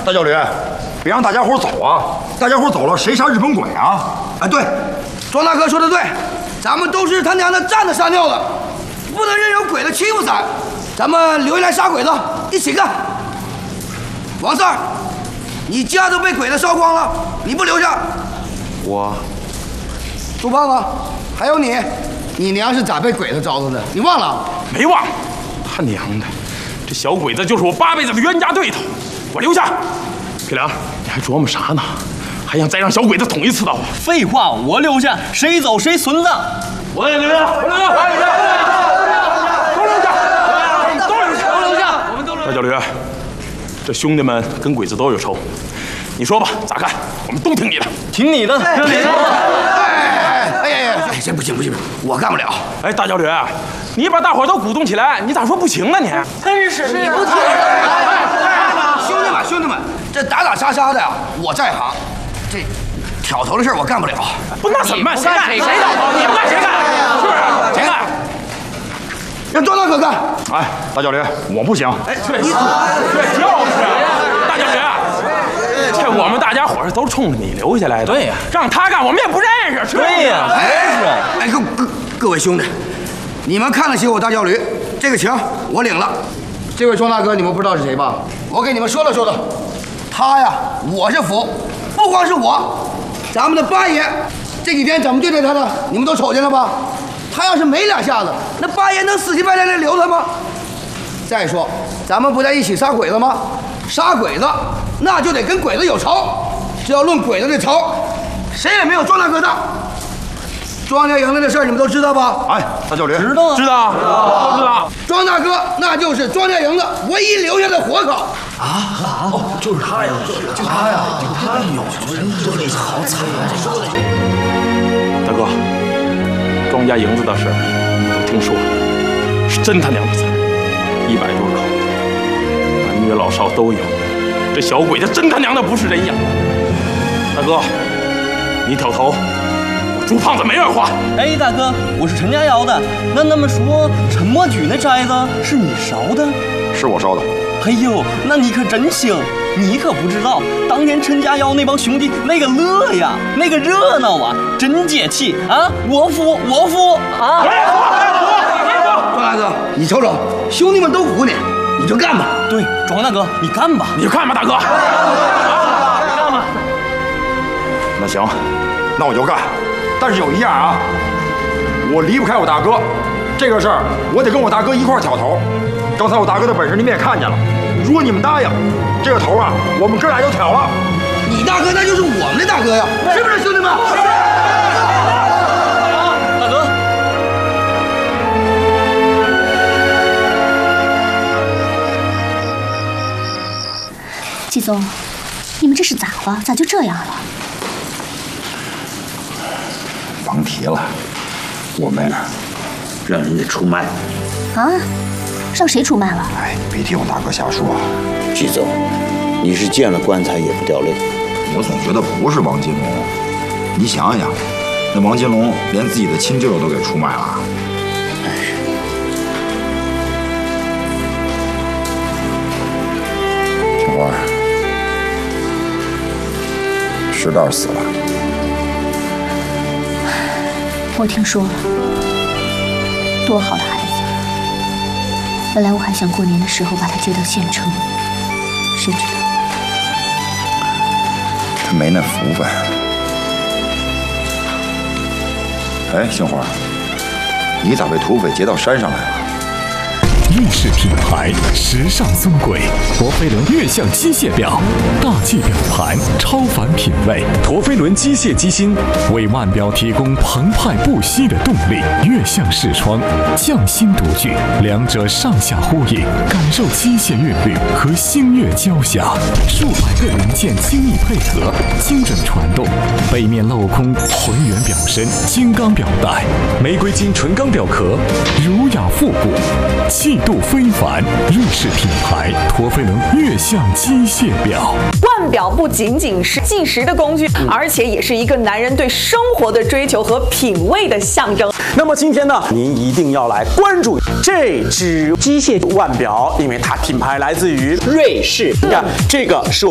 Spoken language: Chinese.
大教驴，别让大家伙走啊！大家伙走了，谁杀日本鬼啊？ 哎，对，庄大哥说的对，咱们都是他娘的站着撒尿的，不能任由鬼子欺负咱。咱们留下来杀鬼子，一起干。王四儿，你家都被鬼子烧光了，你不留下？ 我。 朱胖子，还有你，你娘是咋被鬼子招的呢？你忘了？ 没忘。他娘的，这小鬼子就是我8辈子的冤家对头，我留下。铁良，你还琢磨啥呢？还想再让小鬼子捅一次刀？ 废话，我留下，谁走谁孙子。 我也留下，我留下，都留下。我们都留下。大小驴，这兄弟们跟鬼子都有仇，你说吧，咋干？我们都听你的， 听你的，听你的。 哎，不行，我干不了。 哎，大小驴，你把大伙都鼓动起来，你咋说不行呢？你真是你不听。 兄弟们，这打杀杀的呀，我在行。这挑头的事我干不了。 不，那怎么办？谁干？谁挑头？你不干谁干？是不是？谁干？ 让庄大哥干。 哎，大教驴，我不行。 哎，这就是大教驴，这我们大家伙都冲着你留下来的。 对呀， 让他干，我们也不认识。 对呀， 哎，各位兄弟，你们看得起我大教驴，这个情我领了。这位庄大哥，你们不知道是谁吧？我给你们说道，他呀，我是服。不光是我，咱们的八爷这几天怎么对待他的，你们都瞅见了吧？他要是没2下子，那八爷能死乞白赖的留他吗？再说，咱们不在一起杀鬼子吗？杀鬼子，那就得跟鬼子有仇。只要论鬼子的仇，谁也没有庄大哥大。庄家营的事儿你们都知道吧？ 哎，大教驴， 知道。 庄大哥那就是庄家营的唯一留下的活口。 就是他呀，就他呀，哎呦，这好惨啊！ 大哥，庄家营子的事都听说了，是真他娘的惨，100多口，男女老少都有。这小鬼子真他娘的不是人养。大哥，你挑头。朱胖子没二话。 哎，大哥，我是陈家窑的。那么说，陈默举那斋子是你烧的？ 是我烧的。 哎呦，那你可真行！你可不知道，当年陈家窑那帮兄弟那个乐呀，那个热闹啊，真解气啊！我服啊！ 庄大哥，你瞅瞅，兄弟们都服你，你就干吧。 对，庄大哥，你干吧， 你就干吧，大哥。 干吧。 那行，那我就干。但是有一样啊，我离不开我大哥，这个事儿我得跟我大哥一块儿挑头。刚才我大哥的本事你们也看见了，如果你们答应，这个头啊，我们哥俩就挑了。 你大哥那就是我们的大哥呀，是不是兄弟们？ 大哥， 季总，你们这是咋了？咋就这样了？ 甭提了，我们让人家出卖。 啊？让谁出卖了？ 哎，你别听我大哥瞎说。 季总，你是见了棺材也不掉泪。 我总觉得不是王金龙。你想想，那王金龙连自己的亲舅舅都给出卖了。青花，石蛋死了。 我听说了，多好的孩子！本来我还想过年的时候把他接到县城，谁知道他没那福分。哎，杏花，你咋被土匪劫到山上来了？ 瑞士品牌，时尚尊贵，陀飞轮悦象机械表，大气表盘，超凡品味。陀飞轮机械机芯为腕表提供澎湃不息的动力。悦象视窗，匠心独具，两者上下呼应，感受机械韵律和星月交响。数百个零件精密配合，精准传动，背面镂空浑圆表身，金刚表带，玫瑰金纯钢表壳，儒雅复古，气度非凡。瑞士品牌陀飞轮悦象机械表。 腕表不仅仅是计时的工具，而且也是一个男人对生活的追求和品味的象征。 那么今天呢，您一定要来关注这只机械腕表，因为它品牌来自于瑞士。你看，这个是